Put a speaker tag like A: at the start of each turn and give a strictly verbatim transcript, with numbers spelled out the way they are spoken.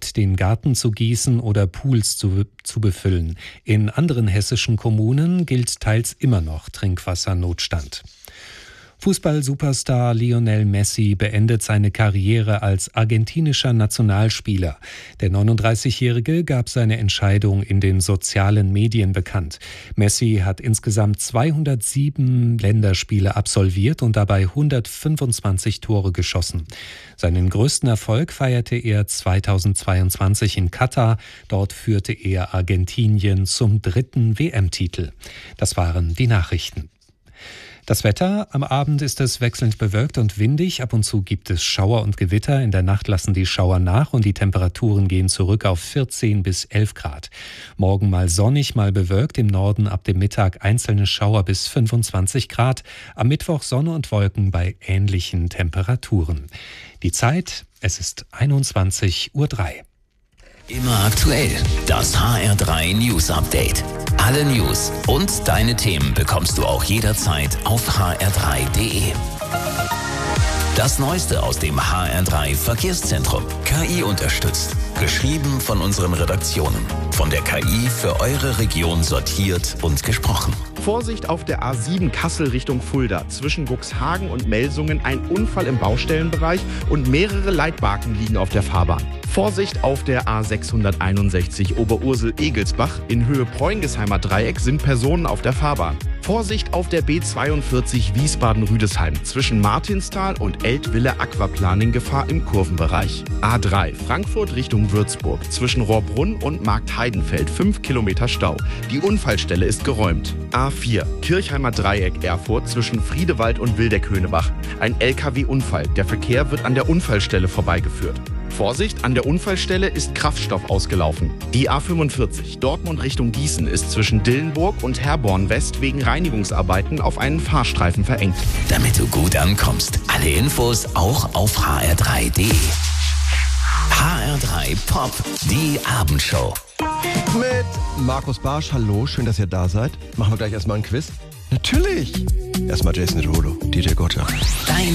A: Zeit, den Garten zu gießen oder Pools zu, zu befüllen. In anderen hessischen Kommunen gilt teils immer noch Trinkwassernotstand. Fußball-Superstar Lionel Messi beendet seine Karriere als argentinischer Nationalspieler. Der neununddreißigjährige gab seine Entscheidung in den sozialen Medien bekannt. Messi hat insgesamt zweihundertsieben Länderspiele absolviert und dabei hundertfünfundzwanzig Tore geschossen. Seinen größten Erfolg feierte er zweitausendzweiundzwanzig in Katar. Dort führte er Argentinien zum dritten W M-Titel. Das waren die Nachrichten. Das Wetter: Am Abend ist es wechselnd bewölkt und windig. Ab und zu gibt es Schauer und Gewitter. In der Nacht lassen die Schauer nach und die Temperaturen gehen zurück auf vierzehn bis elf Grad. Morgen mal sonnig, mal bewölkt. Im Norden ab dem Mittag einzelne Schauer bis fünfundzwanzig Grad. Am Mittwoch Sonne und Wolken bei ähnlichen Temperaturen. Die Zeit: Es ist einundzwanzig Uhr drei.
B: Immer aktuell. Das H R drei News Update. Alle News und deine Themen bekommst du auch jederzeit auf h r drei punkt d e. Das Neueste aus dem H R drei Verkehrszentrum. K I unterstützt. Geschrieben von unseren Redaktionen. Von der K I für eure Region sortiert und gesprochen.
C: Vorsicht auf der A sieben Kassel Richtung Fulda. Zwischen Buxhagen und Melsungen ein Unfall im Baustellenbereich und mehrere Leitbarken liegen auf der Fahrbahn. Vorsicht auf der A sechshunderteinundsechzig Oberursel-Egelsbach. In Höhe Preungesheimer Dreieck sind Personen auf der Fahrbahn. Vorsicht auf der B zweiundvierzig Wiesbaden-Rüdesheim. Zwischen Martinstal und Eltville Aquaplaning Gefahr im Kurvenbereich. A drei Frankfurt Richtung Würzburg. Zwischen Rohrbrunn und Marktheidenfeld fünf Kilometer Stau. Die Unfallstelle ist geräumt. A vier Kirchheimer Dreieck Erfurt zwischen Friedewald und Wildeck-Höhnebach. Ein L K W-Unfall. Der Verkehr wird an der Unfallstelle vorbeigeführt. Vorsicht, an der Unfallstelle ist Kraftstoff ausgelaufen. Die A fünfundvierzig Dortmund Richtung Gießen ist zwischen Dillenburg und Herborn West wegen Reinigungsarbeiten auf einen Fahrstreifen verengt.
B: Damit du gut ankommst. Alle Infos auch auf h r drei punkt d e. H R drei Pop, die Abendshow.
D: Mit Markus Barsch, hallo, schön, dass ihr da seid. Machen wir gleich erstmal ein Quiz? Natürlich! Erstmal Jason Derulo, D J Gotcha.
B: Deine